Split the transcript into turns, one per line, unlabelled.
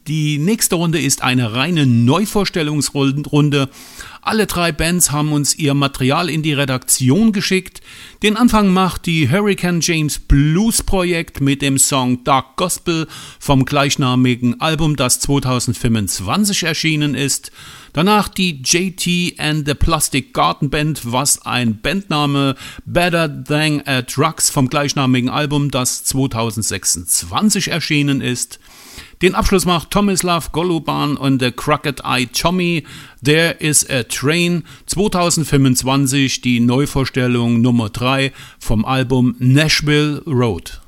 Die nächste Runde ist eine reine Neuvorstellungsrunde. Alle 3 Bands haben uns ihr Material in die Redaktion geschickt. Den Anfang macht die Hurricane James Blues Projekt mit dem Song Dark Gospel vom gleichnamigen Album, das 2025 erschienen ist. Danach die JT and the Plastic Garden Band, was ein Bandname, Better Than a Drugs vom gleichnamigen Album, das 2026 erschienen ist. Den Abschluss macht Tomislav Goluban und der Crooked Eye Tommy, There is a Train, 2025 die Neuvorstellung Nummer 3 vom Album Nashville Road.